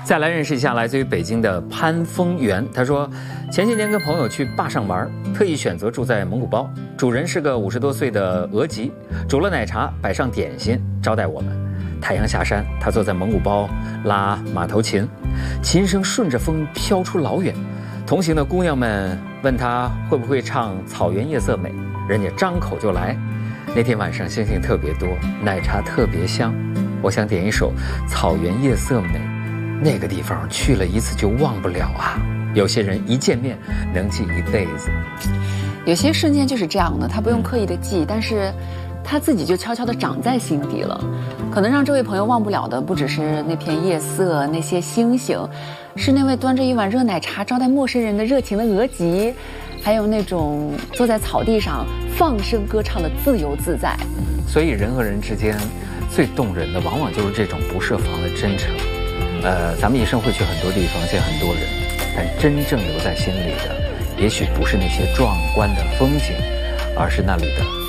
再来认识一下来自于北京的潘峰源。他说，前些年跟朋友去坝上玩，特意选择住在蒙古包，主人是个50多岁的俄籍，煮了奶茶，摆上点心招待我们。太阳下山，他坐在蒙古包拉马头琴，琴声顺着风飘出老远。同行的姑娘们问他会不会唱《草原夜色美》，人家张口就来。那天晚上星星特别多，奶茶特别香，我想点一首《草原夜色美》。那个地方去了一次就忘不了啊！有些人一见面能记一辈子。 有些瞬间就是这样的，他不用刻意的记，但是他自己就悄悄地长在心底了。可能让这位朋友忘不了的，不只是那片夜色、那些星星，是那位端着一碗热奶茶招待陌生人的热情的俄籍，还有那种坐在草地上放声歌唱的自由自在。 所以人和人之间最动人的，往往就是这种不设防的真诚。咱们一生会去很多地方，见很多人，但真正留在心里的，也许不是那些壮观的风景，而是那里的